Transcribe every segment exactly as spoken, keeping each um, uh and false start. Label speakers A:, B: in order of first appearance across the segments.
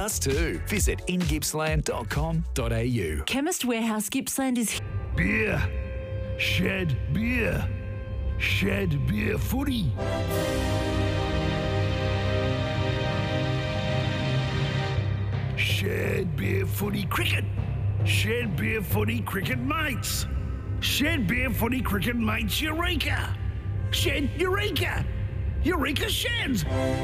A: us too. Visit in gippsland dot com dot a u.
B: Chemist Warehouse Gippsland is...
C: Beer. Shed beer. Shed beer footy. Shed beer footy cricket. Shed beer footy cricket mates. Shed beer footy cricket mates Eureka. Shed Eureka. Eureka Sheds.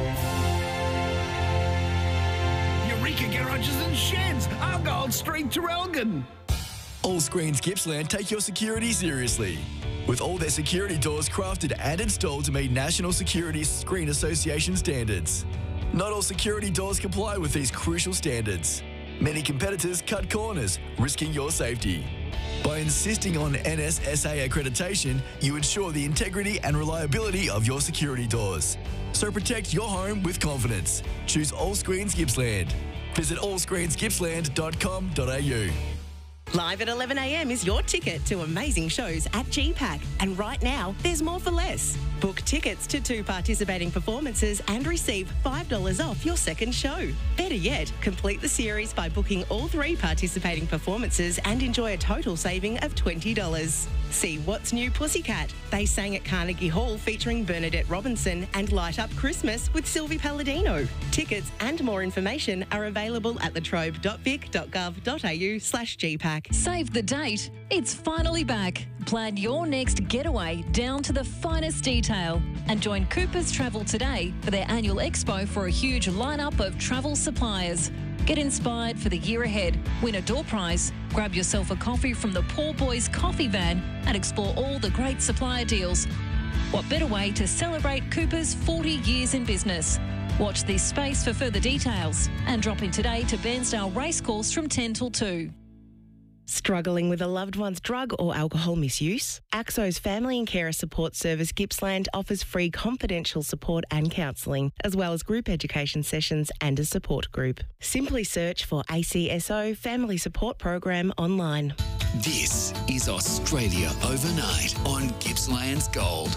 C: Eureka Garages and Sheds. Argyle Street, Traralgon.
D: All Screens Gippsland take your security seriously, with all their security doors crafted and installed to meet National Security Screen Association standards. Not all security doors comply with these crucial standards. Many competitors cut corners, risking your safety. By insisting on N S S A accreditation, you ensure the integrity and reliability of your security doors. So protect your home with confidence. Choose All Screens Gippsland. Visit all screens gippsland dot com dot a u.
E: Live at eleven a m is your ticket to amazing shows at G PAC. And right now, there's more for less. Book tickets to two participating performances and receive five dollars off your second show. Better yet, complete the series by booking all three participating performances and enjoy a total saving of twenty dollars. See What's New Pussycat? They sang at Carnegie Hall featuring Bernadette Robinson and Light Up Christmas with Sylvie Palladino. Tickets and more information are available at latrobe dot vic dot gov dot a u slash G PAC.
F: Save the date. It's finally back. Plan your next getaway down to the finest detail and join Coopers Travel today for their annual expo for a huge lineup of travel suppliers. Get inspired for the year ahead, win a door prize, grab yourself a coffee from the Poor Boys Coffee Van and explore all the great supplier deals. What better way to celebrate Coopers' forty years in business? Watch this space for further details and drop in today to Bairnsdale Racecourse from ten till two.
E: Struggling with a loved one's drug or alcohol misuse? AXO's Family and Carer Support Service Gippsland offers free confidential support and counselling, as well as group education sessions and a support group. Simply search for A C S O Family Support Program online.
A: This is Australia Overnight on Gippsland's Gold.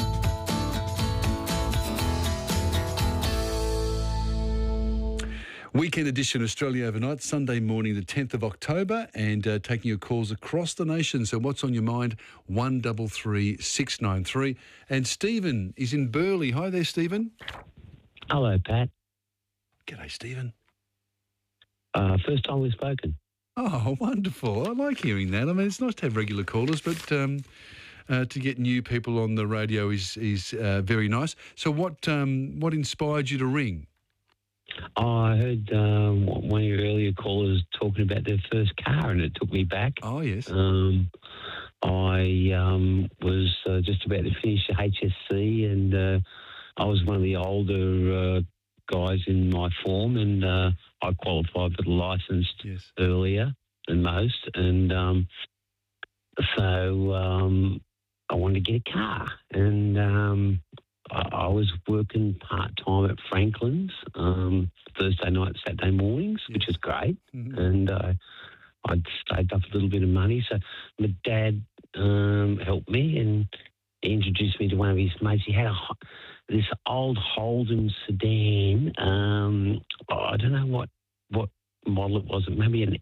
G: Weekend edition of Australia Overnight, Sunday morning, the tenth of October, and uh, taking your calls across the nation. So what's on your mind? one three three, six nine three. And Stephen is in Burleigh. Hi there, Stephen.
H: Hello, Pat.
G: G'day, Stephen.
H: Uh, first time we've spoken.
G: Oh, wonderful. I like hearing that. I mean, it's nice to have regular callers, but um, uh, to get new people on the radio is is uh, very nice. So what um, what inspired you to ring?
H: Oh, I heard um, one of your earlier callers talking about their first car, and it took me back.
G: Oh, yes.
H: Um, I um, was uh, just about to finish the H S C, and uh, I was one of the older uh, guys in my form, and uh, I qualified for the licence
G: yes.
H: earlier than most, and um, so um, I wanted to get a car, and um, I, I was working part-time at Franklin's um, Thursday night, Saturday mornings, yes. which is great, mm-hmm. and uh, I'd saved up a little bit of money, so my dad um, helped me, and he introduced me to one of his mates. He had a, this old Holden sedan. Um, oh, I don't know what, what model it was. Maybe an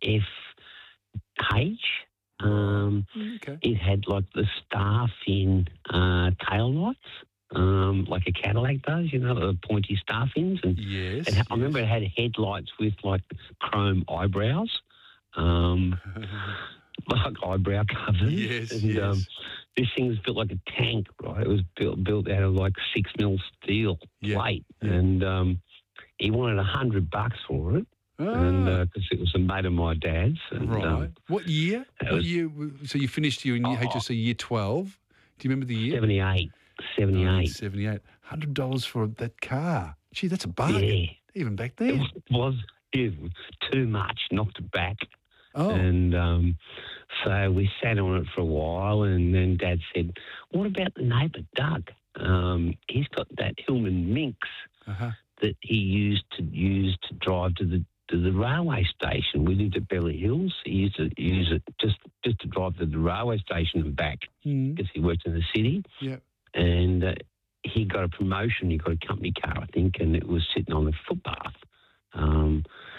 H: F H. Um,
G: okay.
H: It had like the star fin uh, tail lights, um, like a Cadillac does, you know, the pointy star fins. And
G: yes,
H: it,
G: yes.
H: I remember it had headlights with like chrome eyebrows. Um, like eyebrow covers.
G: Yes,
H: and,
G: yes.
H: Um, this thing was built like a tank, right? It was built built out of like six mil steel
G: yeah.
H: plate,
G: yeah.
H: and um, he wanted a hundred bucks for it,
G: ah.
H: and because uh, it was a mate of my dad's. And,
G: right.
H: Um,
G: what year? What
H: was,
G: year? So you finished your
H: oh,
G: H S C year twelve. Do you remember the year?
H: Seventy-eight. Seventy-eight.
G: Seventy-eight. Hundred dollars for that car. Gee, that's a bargain.
H: Yeah.
G: Even back then.
H: It was, it was too much. Knocked it back.
G: Oh.
H: And um, so we sat on it for a while, and then Dad said, "What about the neighbour, Doug? Um, he's got that Hillman Minx
G: uh-huh.
H: that he used to use to drive to the to the railway station. We lived at Beverly Hills. He used to use it just just to drive to the railway station and back because
G: mm.
H: he worked in the city.
G: Yeah,
H: and uh, he got a promotion. He got a company car, I think, and it was sitting on the footpath." Um,